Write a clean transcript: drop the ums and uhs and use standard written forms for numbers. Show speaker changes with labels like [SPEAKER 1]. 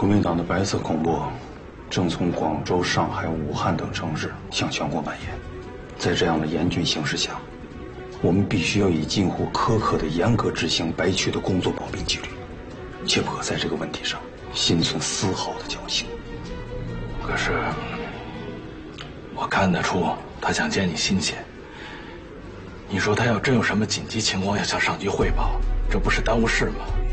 [SPEAKER 1] 国民党的白色恐怖正从广州、上海、武汉等城市向全国蔓延。在这样的严峻形势下，我们必须要以近乎苛刻的严格执行白区的工作保密纪律，切不可在这个问题上心存丝毫的侥幸。
[SPEAKER 2] 可是，我看得出他想见你心切。你说他要真有什么紧急情况要向上级汇报，这不是耽误事吗？